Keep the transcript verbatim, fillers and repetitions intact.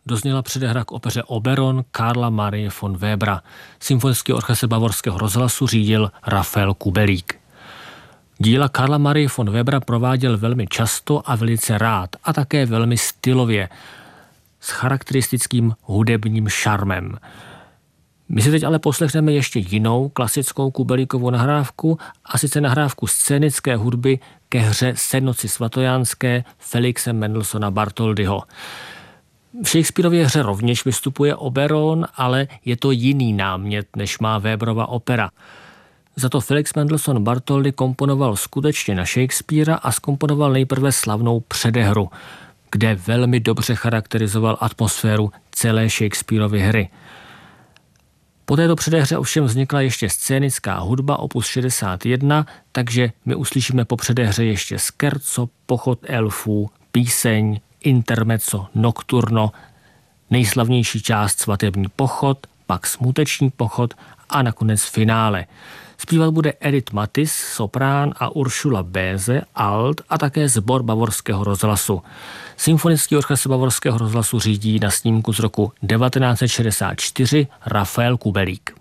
dozněla předehra k opeře Oberon Karla Marie von Webera. Symfonický orchestr Bavorského rozhlasu řídil Rafael Kubelík. Díla Karla Marie von Webera prováděl velmi často a velice rád a také velmi stylově, s charakteristickým hudebním šarmem. My si teď ale poslechneme ještě jinou klasickou Kubelíkovu nahrávku, a sice nahrávku scénické hudby ke hře Sednoci svatojánské Felixe Mendelssohna Bartholdyho. V Shakespearově hře rovněž vystupuje Oberon, ale je to jiný námět, než má Weberova opera. Za to Felix Mendelssohn Bartholdy komponoval skutečně na Shakespeara a zkomponoval nejprve slavnou předehru, kde velmi dobře charakterizoval atmosféru celé Shakespearovy hry. Po této předehře ovšem vznikla ještě scénická hudba opus šedesát jedna, takže my uslyšíme po předehře ještě scherzo, pochod elfů, píseň, intermezzo, nocturno, nejslavnější část svatební pochod, pak smuteční pochod a nakonec finále. Zpívat bude Edith Matis, soprán, a Ursula Béze, alt, a také sbor Bavorského rozhlasu. Symfonický orchestr Bavorského rozhlasu řídí na snímku z roku devatenáct set šedesát čtyři Rafael Kubelík.